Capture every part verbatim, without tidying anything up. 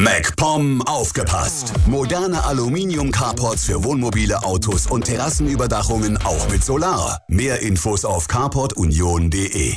MacPom aufgepasst! Moderne Aluminium-Carports für Wohnmobile, Autos und Terrassenüberdachungen auch mit Solar. Mehr Infos auf carport union punkt de.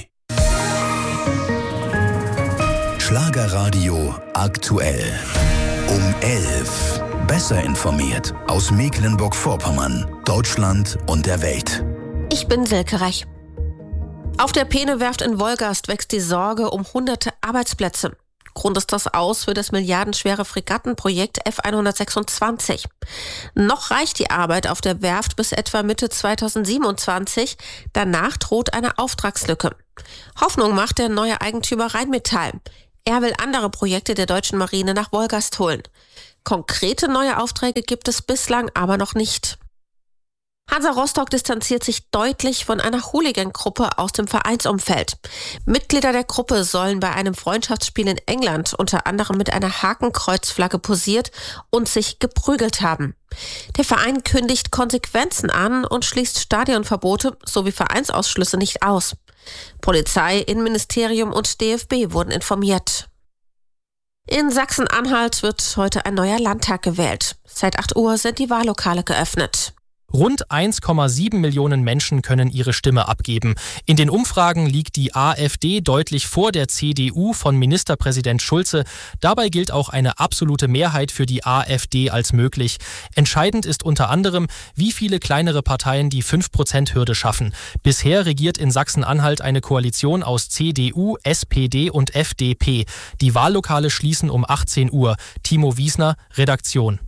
Schlagerradio aktuell. Um elf. Besser informiert aus Mecklenburg-Vorpommern, Deutschland und der Welt. Ich bin Silke Rech. Auf der Peene-Werft in Wolgast wächst die Sorge um hunderte Arbeitsplätze. Grund ist das Aus für das milliardenschwere Fregattenprojekt F hundertsechsundzwanzig. Noch reicht die Arbeit auf der Werft bis etwa Mitte zweitausendsiebenundzwanzig. Danach droht eine Auftragslücke. Hoffnung macht der neue Eigentümer Rheinmetall. Er will andere Projekte der deutschen Marine nach Wolgast holen. Konkrete neue Aufträge gibt es bislang aber noch nicht. Hansa Rostock distanziert sich deutlich von einer Hooligan-Gruppe aus dem Vereinsumfeld. Mitglieder der Gruppe sollen bei einem Freundschaftsspiel in England unter anderem mit einer Hakenkreuzflagge posiert und sich geprügelt haben. Der Verein kündigt Konsequenzen an und schließt Stadionverbote sowie Vereinsausschlüsse nicht aus. Polizei, Innenministerium und D F B wurden informiert. In Sachsen-Anhalt wird heute ein neuer Landtag gewählt. Seit acht Uhr sind die Wahllokale geöffnet. Rund eins Komma sieben Millionen Menschen können ihre Stimme abgeben. In den Umfragen liegt die AfD deutlich vor der C D U von Ministerpräsident Schulze. Dabei gilt auch eine absolute Mehrheit für die AfD als möglich. Entscheidend ist unter anderem, wie viele kleinere Parteien die fünf Prozent Hürde schaffen. Bisher regiert in Sachsen-Anhalt eine Koalition aus C D U, S P D und F D P. Die Wahllokale schließen um achtzehn Uhr. Timo Wiesner, Redaktion.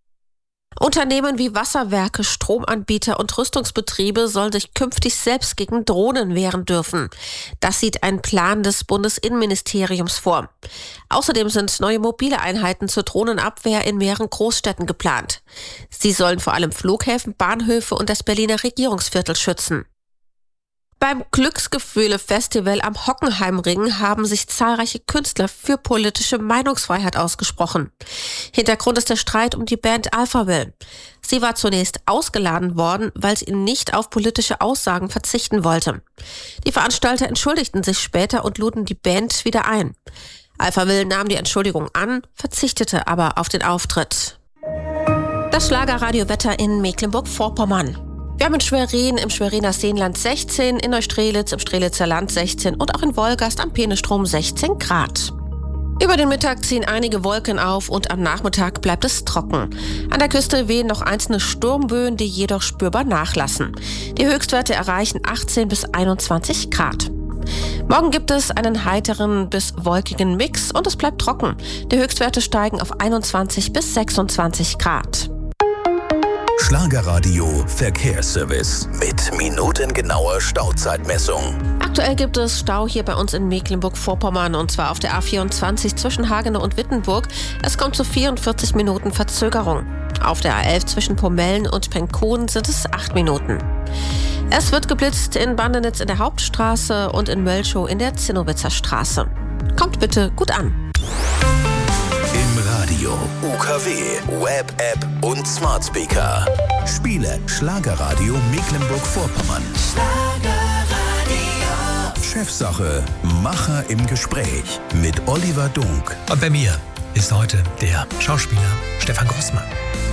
Unternehmen wie Wasserwerke, Stromanbieter und Rüstungsbetriebe sollen sich künftig selbst gegen Drohnen wehren dürfen. Das sieht ein Plan des Bundesinnenministeriums vor. Außerdem sind neue mobile Einheiten zur Drohnenabwehr in mehreren Großstädten geplant. Sie sollen vor allem Flughäfen, Bahnhöfe und das Berliner Regierungsviertel schützen. Beim Glücksgefühle-Festival am Hockenheimring haben sich zahlreiche Künstler für politische Meinungsfreiheit ausgesprochen. Hintergrund ist der Streit um die Band Alphaville. Sie war zunächst ausgeladen worden, weil sie nicht auf politische Aussagen verzichten wollte. Die Veranstalter entschuldigten sich später und luden die Band wieder ein. Alphaville nahm die Entschuldigung an, verzichtete aber auf den Auftritt. Das Schlagerradiowetter in Mecklenburg-Vorpommern. Wir haben in Schwerin im Schweriner Seenland sechzehn, in Neustrelitz im Strelitzer Land sechzehn und auch in Wolgast am Peenestrom sechzehn Grad. Über den Mittag ziehen einige Wolken auf und am Nachmittag bleibt es trocken. An der Küste wehen noch einzelne Sturmböen, die jedoch spürbar nachlassen. Die Höchstwerte erreichen achtzehn bis einundzwanzig Grad. Morgen gibt es einen heiteren bis wolkigen Mix und es bleibt trocken. Die Höchstwerte steigen auf einundzwanzig bis sechsundzwanzig Grad. Schlagerradio Verkehrsservice mit minutengenauer Stauzeitmessung. Aktuell gibt es Stau hier bei uns in Mecklenburg-Vorpommern und zwar auf der A vierundzwanzig zwischen Hagenow und Wittenburg. Es kommt zu vierundvierzig Minuten Verzögerung. Auf der A elf zwischen Pomellen und Penkonen sind es acht Minuten. Es wird geblitzt in Bandenitz in der Hauptstraße und in Mölchow in der Zinnowitzer Straße. Kommt bitte gut an. Im Radio, U K W, Web-App und Smart Speaker. Spiele Schlagerradio Mecklenburg-Vorpommern. Schlagerradio. Chefsache, Macher im Gespräch mit Oliver Dunk. Und bei mir ist heute der Schauspieler Stefan Grossmann.